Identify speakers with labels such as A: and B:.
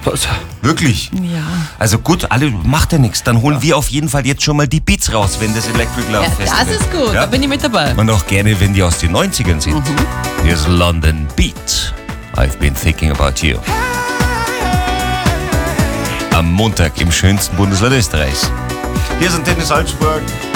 A: Wirklich?
B: Ja.
A: Also gut, macht ja nichts. Dann holen wir auf jeden Fall jetzt schon mal die Beats raus, wenn das Electric Love
B: Ja,
A: Festival
B: das ist gut,
A: Ja?
B: da bin ich mit dabei.
A: Und auch gerne, wenn die aus den 90ern sind. Hier ist London Beat. I've been thinking about you. Am Montag im schönsten Bundesland Österreichs. Hier sind Dennis Salzburg.